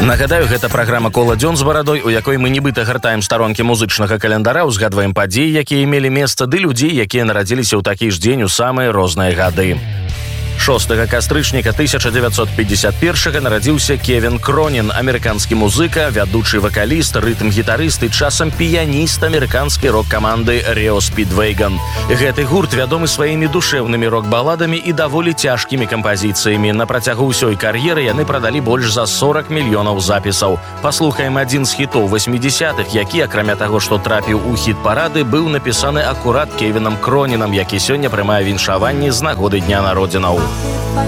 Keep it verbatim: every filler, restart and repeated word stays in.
Нагадаю, гэта праграма «Кола дзён з барадой», у якой мы нібыта гартаем старонкі музычнага календара, узгадваем падзеі, якія мелі месца, ды людзей, якія нарадзіліся ў такі ж дзень у самыя розныя гады. шостага кастрычніка тысяча дзевяцьсот пятьдесят першага нарадзіўся Кевін Кронін, амерыканскі музыка, вядучы вакаліст, рытм-гітарыст і часам піяніст амерыканскай рок-каманды Рэо Спідвэйган. Гэты гурт вядомы сваімі душэўнымі рок-баладамі і даволі цяжкімі кампазіцыямі. На працягу ўсёй кар'еры яны прадалі больш за сорок мільёнаў запісаў. Паслухаем адзін з хітоў васьмідзесятых, які, акрамя таго, што трапіў у хіт-парады, быў напісаны акурат Кевінам Кронінам, які сёння прымае віншаванні з нагоды дня народзінаў.